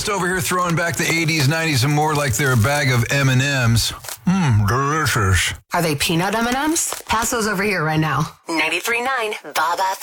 just over here throwing back the 80s, 90s, and more like they're a bag of M&Ms. Delicious. Are they peanut M&Ms? Pass those over here right now. 93.9 Bob FM.